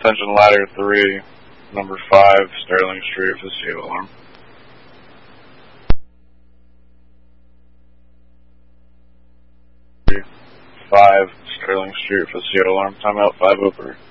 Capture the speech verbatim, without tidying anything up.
Ascension Ladder three, number five, Sterling Street for the C O alarm. five, Sterling Street for the C O alarm. Timeout five oh three.